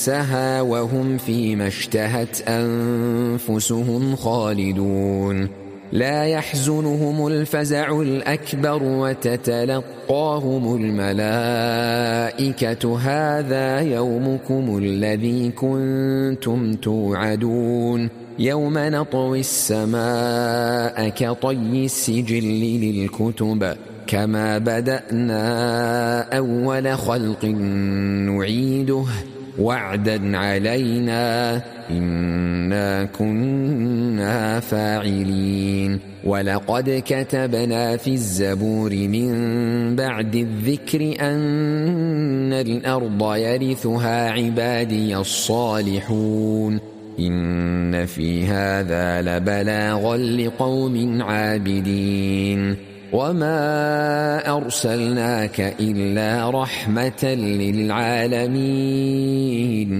سها وهم فيما اشتهت أنفسهم خالدون لا يحزنهم الفزع الأكبر وتتلقاهم الملائكة هذا يومكم الذي كنتم توعدون يوم نطوي السماء كطي السجل للكتب كما بدأنا أول خلق نعيده وعدا علينا إنا كنا فاعلين ولقد كتبنا في الزبور من بعد الذكر أن الأرض يرثها عبادي الصالحون إن في هذا لبلاغا لقوم عابدين وما أرسلناك إلا رحمة للعالمين